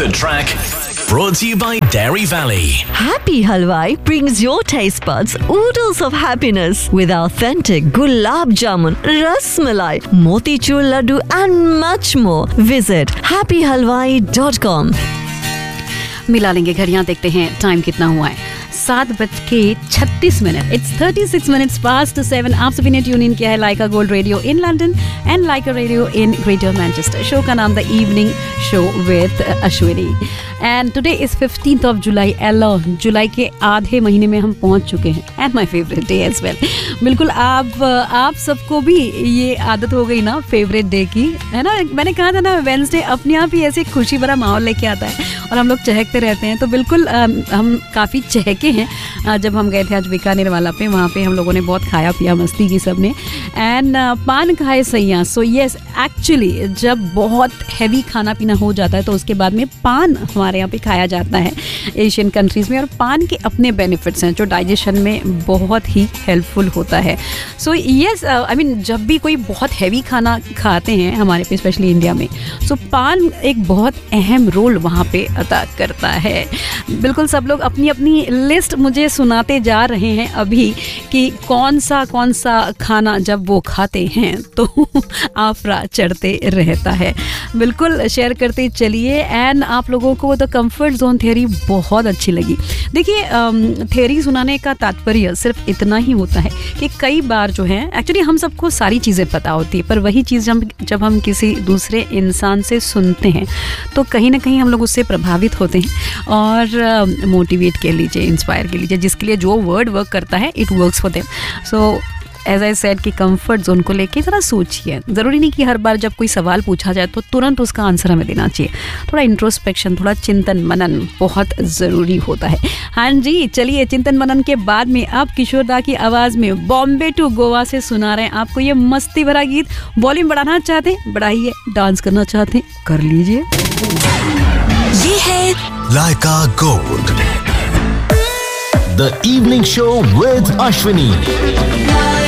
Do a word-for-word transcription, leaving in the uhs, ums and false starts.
good track. Brought to you by Dairy Valley. Happy Halwai brings your taste buds oodles of happiness with authentic gulab jamun, ras malai, motichur laddu and much more. Visit happy halwai dot com. मिला लेंगे घड़ियां, देखते हैं time कितना हुआ है। सात बज के छत्तीस minute. It's thirty six minutes past seven. आप सभी ने ट्यून इन किया है लाइका gold radio in London and Lyca radio in greater Manchester. Show का नाम the evening show with Ashwini and today is fifteenth of July. Yellow जुलाई के आधे महीने में हम पहुंच चुके हैं and my favourite day as well. बिल्कुल आप आप सबको भी ये आदत हो गई ना फेवरेट डे की, है ना। मैंने कहा था ना वेडनेसडे अपने आप ही ऐसे खुशी भरा माहौल लेके आता है और हम लोग चहकते रहते हैं। तो बिल्कुल हम काफ़ी चहके हैं। जब हम गए थे आज बीकानेर वाला पे, वहाँ पे हम लोगों ने बहुत खाया पिया, मस्ती की सब ने एंड पान खाए सैया। सो येस एक्चुअली जब बहुत हैवी खाना पीना हो जाता है तो उसके बाद में पान हमारे यहाँ पे खाया जाता है एशियन कंट्रीज़ में। और पान के अपने बेनिफिट्स हैं जो डाइजेशन में बहुत ही हेल्पफुल होता है। सो येस आई मीन जब भी कोई बहुत हैवी खाना खाते हैं हमारे पे स्पेशली इंडिया में, सो so, पान एक बहुत अहम रोल वहाँ पे अदा करता है। बिल्कुल सब लोग अपनी अपनी लिस्ट मुझे सुनाते जा रहे हैं अभी कि कौन सा कौन सा खाना जब वो खाते हैं तो आफरा चढ़ते रहता है। बिल्कुल शेयर करते चलिए एंड आप लोगों को द कंफर्ट जोन थ्योरी बहुत अच्छी लगी। देखिए थ्योरी सुनाने का तात्पर्य सिर्फ इतना ही होता है कि कई बार जो है एक्चुअली हम सबको सारी चीज़ें पता होती है, पर वही चीज़ जब जब हम किसी दूसरे इंसान से सुनते हैं तो कहीं ना कहीं हम लोग उससे प्रभावित होते हैं और मोटिवेट uh, कर लीजिए, इंस्पायर कर लीजिए, जिसके लिए जो वर्ड वर्क करता है it works for them. So as I said कि कंफर्ट जोन को लेके ज़रा सोचिए। ज़रूरी नहीं कि हर बार जब कोई सवाल पूछा जाए तो तुरंत उसका आंसर हमें देना चाहिए। थोड़ा इंट्रोस्पेक्शन, थोड़ा चिंतन मनन बहुत ज़रूरी होता है। हाँ जी, चलिए चिंतन मनन के बाद में अब किशोर दा की आवाज़ में बॉम्बे टू गोवा से सुना रहे हैं आपको ये मस्ती भरा गीत। वॉल्यूम बढ़ाना चाहते हैं बढ़ाइए, डांस करना चाहते हैं कर लीजिए। ये है Laika Gold, the evening show with Ashwini.